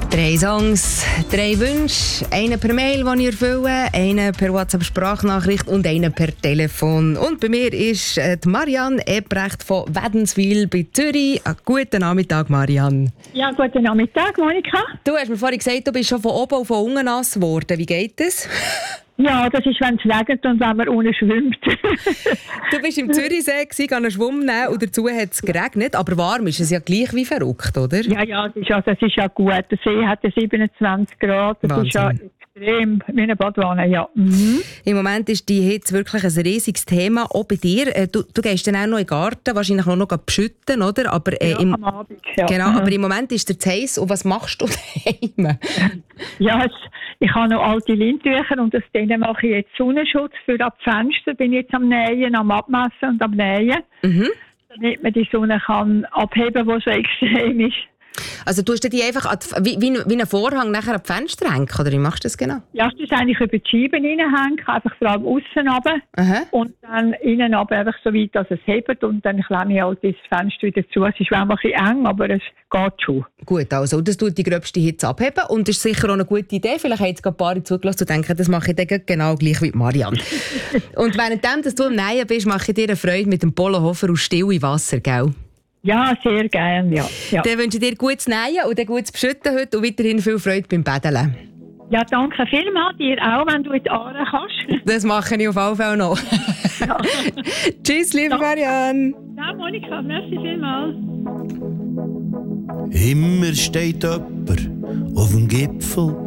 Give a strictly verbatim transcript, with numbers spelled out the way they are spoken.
Drei Songs, drei Wünsche, einen per Mail, den ich erfülle, einen per WhatsApp-Sprachnachricht und einen per Telefon. Und bei mir ist äh, die Marianne Ebrecht von Wädenswil bei Zürich. Einen guten Nachmittag, Marianne. Ja, guten Nachmittag, Monika. Du hast mir vorhin gesagt, du bist schon von oben und von unten nass geworden. Wie geht das? Ja, das ist, wenn es regnet und wenn man ohne schwimmt. Du bist im Zürichsee, gewesen, einen Schwumm nehmen und dazu hat es geregnet. Aber warm ist es ja gleich wie verrückt, oder? Ja, ja, das ist ja, das ist ja gut. Der See hat ja siebenundzwanzig Grad. Das Wahnsinn. Ist ja extrem wie eine Badwanne, ja. Mhm. Im Moment ist die Hitze wirklich ein riesiges Thema, auch bei dir. Äh, Du, du gehst dann auch noch in den Garten, wahrscheinlich auch noch beschütten, oder? Aber, äh, Ja, im, am Abend, ja. Genau, Mhm. aber im Moment ist es zu heiß. Und was machst du daheim? Ja, es, ich habe noch alte Lindtücher und aus denen mache ich jetzt Sonnenschutz für ab Fenster. Bin jetzt am Nähen, am Abmessen und am Nähen, Mhm. damit man die Sonne kann abheben, wo so extrem ist. Also tust du die einfach an die, wie, wie, wie einen Vorhang nachher an die Fenster hängen, oder wie machst du das genau? Ja, das ist eigentlich über die Scheiben reinhängen, einfach vor allem aussen runter. Aha. Und dann innen aber einfach so weit, dass es hebt und dann klemme ich halt das Fenster wieder zu. Es ist manchmal ein bisschen eng, aber es geht schon. Gut, also das tut die gröbste Hitze abheben und das ist sicher auch eine gute Idee. Vielleicht haben jetzt gerade ein paar zugelassen und denken, das mache ich dann genau gleich wie Marianne. Und währenddem, dass du am Nähen bist, mache ich dir eine Freude mit dem Polohofer aus Still Wasser, gell? Ja, sehr gerne, ja. Ja, Dann wünsche ich dir gutes Nähen und dann gutes Beschütten heute und weiterhin viel Freude beim Bädeln. ja danke vielmals, dir auch, wenn du in die Aare kannst. Das mache ich auf jeden Fall noch. Ja. Tschüss, liebe Marianne. Ja, Monika, merci vielmals. Immer steht jemand auf dem Gipfel